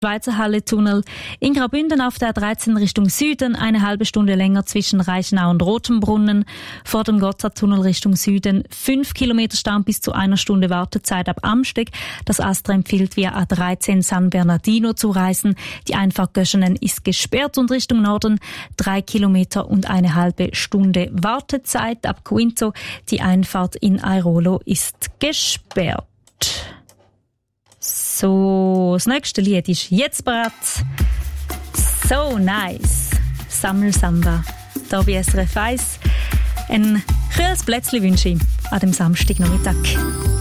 Schweizer Halle-Tunnel. In Graubünden auf der 13 Richtung Süden, eine halbe Stunde länger zwischen Reichenau und Rotenbrunnen. Vor dem Gotthardtunnel Richtung Süden 5 Kilometer Stau bis zu 1 Stunde Wartezeit ab Amsteg. Das ASTRA empfiehlt via A13 San Bernardino zu reisen. Die Einfahrt Göschenen ist gesperrt und Richtung Norden 3 Kilometer und eine halbe Stunde Wartezeit ab Coinzo. Die Einfahrt in Airolo ist gesperrt. So, das nächste Lied ist jetzt bereit. So nice. Sammelsamba. Hier bei SRF 1. Ein kühles Plätzchen wünsche ich an dem Samstagnachmittag.